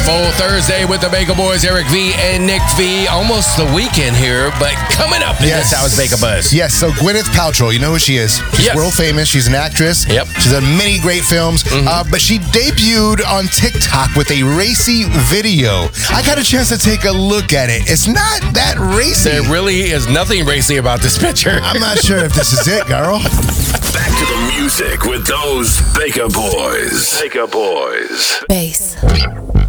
wonderful Thursday with the Baker Boys, Eric V and Nick V. Almost the weekend here, but coming up in this house, Baker Buzz. Yes, so Gwyneth Paltrow, you know who she is. She's world famous. She's an actress. Yep. She's done many great films, but she debuted on TikTok with a racy video. I got a chance to take a look at it. It's not that racy. There really is nothing racy about this picture. I'm not sure if this is it, girl. Back to the music with those Baker Boys. Baker Boys. Bass.